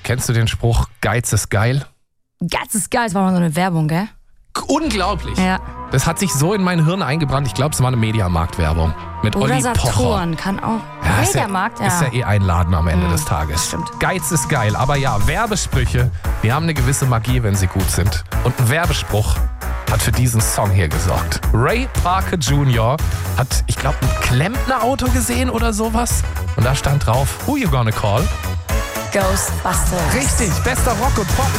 Kennst du den Spruch, Geiz ist geil? Geiz ist geil, das war mal so eine Werbung, gell? Unglaublich. Ja. Das hat sich so in mein Hirn eingebrannt. Ich glaube, es war eine Mediamarkt-Werbung. Mit Oder Olli Pocher. Saturn, kann auch. Ja, Mediamarkt, ja. Ist ja eh ein Laden am Ende des Tages. stimmt. Geiz ist geil. Aber ja, Werbesprüche, die haben eine gewisse Magie, wenn sie gut sind. Und ein Werbespruch hat für diesen Song hier gesorgt. Ray Parker Jr. hat, ich glaube, ein Klempnerauto gesehen oder sowas. Und da stand drauf, who you gonna call? Ghostbusters. Richtig, bester Rock und Pop.